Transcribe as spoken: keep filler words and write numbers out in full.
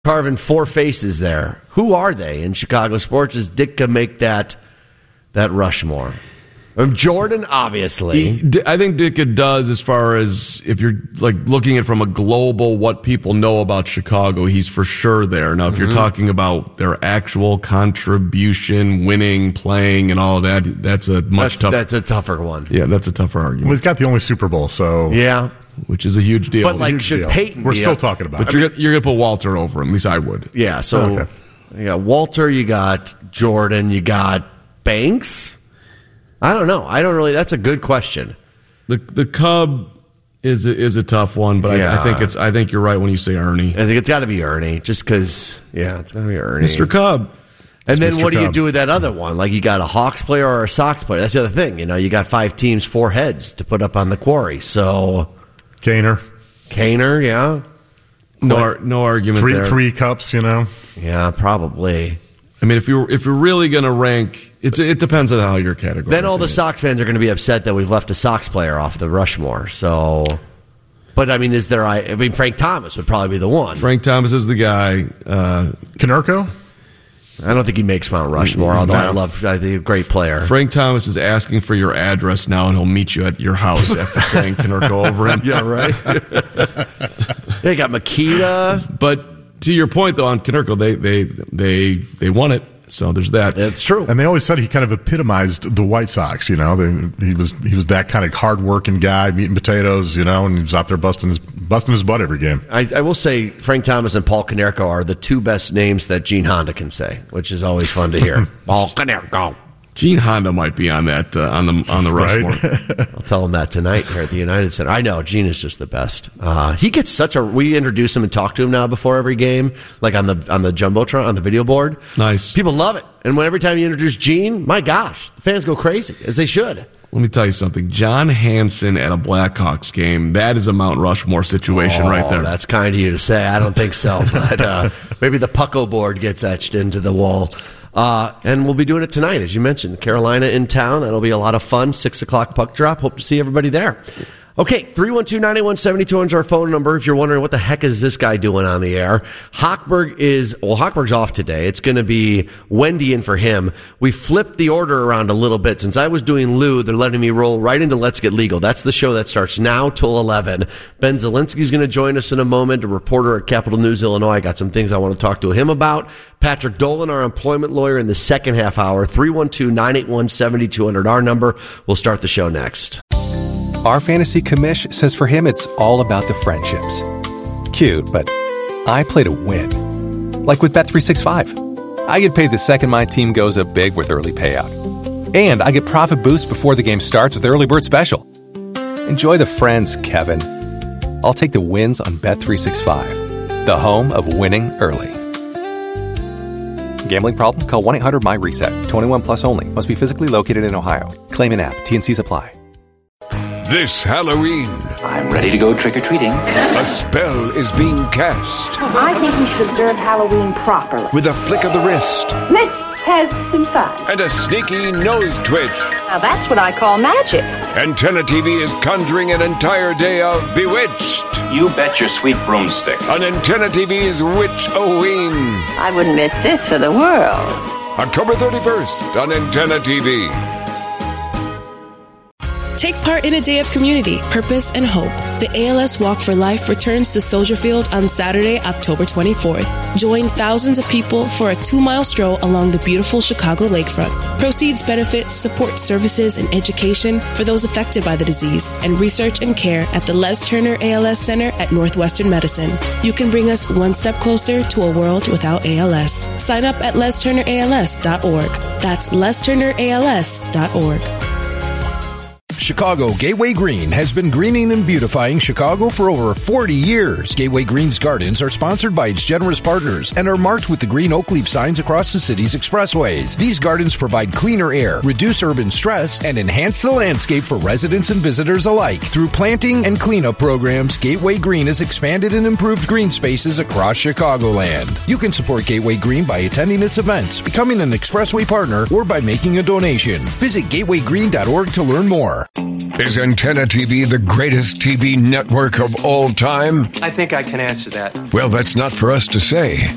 carving four faces there. Who are they in Chicago sports? Does Ditka make that that Rushmore? Um, Jordan, obviously. He, I think Ditka does, as far as if you're like looking at from a global what people know about Chicago, he's for sure there. Now, if mm-hmm. you're talking about their actual contribution, winning, playing, and all of that, that's a much that's, tougher. That's a tougher one. Yeah, that's a tougher argument. Well, he's got the only Super Bowl, so yeah, which is a huge deal. But like, huge should deal. Peyton? We're be still up? talking about. But it. you're you're gonna put Walter over him. At least I would. Yeah. So oh, okay. you got Walter, you got Jordan, you got Banks. I don't know. I don't really. That's a good question. The the Cub is a, is a tough one, but yeah. I, I think it's. I think you're right when you say Ernie. I think it's got to be Ernie, just because. Yeah, it's got to be Ernie, Mister Cub. And then Mister what do you Cub. do with that other one? Like you got a Hawks player or a Sox player. That's the other thing. You know, you got five teams, four heads to put up on the quarry. So Kaner, Kaner, yeah, No, ar- no argument three there. three cups. You know. yeah, probably. I mean, if you're if you're really going to rank, it's it depends on how you're categorizing. Then all the it. Sox fans are going to be upset that we've left a Sox player off the Rushmore. So, but I mean, is there? I, I mean, Frank Thomas would probably be the one. Frank Thomas is the guy. Uh, Konerko? I don't think he makes Mount Rushmore. Although I love, I think a great player. Frank Thomas is asking for your address now, and he'll meet you at your house after saying Konerko over him. Yeah, right. They got Makita, but. To your point, though, on Konerko, they they they they won it, so there's that. That's true. And they always said he kind of epitomized the White Sox. You know, they, he was he was that kind of hard-working guy, meat and potatoes. You know, and he was out there busting his busting his butt every game. I, I will say Frank Thomas and Paul Konerko are the two best names that Gene Honda can say, which is always fun to hear. Paul Konerko. Gene Honda might be on that uh, on the on the Rushmore. Right? I'll tell him that tonight here at the United Center. I know Gene is just the best. Uh, he gets such a. We introduce him and talk to him now before every game, like on the on the jumbotron on the video board. Nice. People love it, and when every time you introduce Gene, my gosh, the fans go crazy as they should. Let me tell you something. John Hanson at a Blackhawks game, that is a Mount Rushmore situation oh, right there. That's kind of you to say. I don't think so, but uh, maybe the Pucko board gets etched into the wall. Uh, and we'll be doing it tonight, as you mentioned. Carolina in town. That'll be a lot of fun. Six o'clock puck drop. Hope to see everybody there. Okay, three one two, nine eight one, seven two zero is our phone number if you're wondering what the heck is this guy doing on the air. Hochberg is, well, Hochberg's off today. It's going to be Wendy in for him. We flipped the order around a little bit. Since I was doing Lou, they're letting me roll right into Let's Get Legal. That's the show that starts now till eleven. Ben Zielinski's going to join us in a moment, a reporter at Capital News Illinois. I got some things I want to talk to him about. Patrick Dolan, our employment lawyer, in the second half hour. three one two, nine eight one, seven two zero zero, our number. We'll start the show next. Our fantasy commish says for him it's all about the friendships. Cute, but I play to win. Like with Bet three sixty-five. I get paid the second my team goes up big with early payout. And I get profit boost before the game starts with Early Bird Special. Enjoy the friends, Kevin. I'll take the wins on Bet three sixty-five, the home of winning early. Gambling problem? Call one eight hundred my reset. twenty-one plus only. Must be physically located in Ohio. Claim in app. T and Cs apply. This Halloween, I'm ready to go trick-or-treating. a spell is being cast I think we should observe Halloween properly. with a flick of the wrist Let's have some fun. and a sneaky nose twitch. Now that's what I call magic. Antenna T V is conjuring an entire day of Bewitched You bet your sweet broomstick. on Antenna T V's Witch-O-Ween. I wouldn't miss this for the world. October thirty-first on Antenna T V. Take part in a day of community, purpose, and hope. The A L S Walk for Life returns to Soldier Field on Saturday, October twenty-fourth. Join thousands of people for a two-mile stroll along the beautiful Chicago lakefront. Proceeds benefit support services and education for those affected by the disease and research and care at the Les Turner A L S Center at Northwestern Medicine. You can bring us one step closer to a world without A L S. Sign up at les turner a l s dot org. That's les turner a l s dot org. Chicago Gateway Green has been greening and beautifying Chicago for over forty years. Gateway Green's gardens are sponsored by its generous partners and are marked with the green oak leaf signs across the city's expressways. These gardens provide cleaner air, reduce urban stress, and enhance the landscape for residents and visitors alike. Through planting and cleanup programs, Gateway Green has expanded and improved green spaces across Chicagoland. You can support Gateway Green by attending its events, becoming an expressway partner, or by making a donation. Visit gateway green dot org to learn more. Is Antenna T V the greatest T V network of all time? I think I can answer that. Well, that's not for us to say.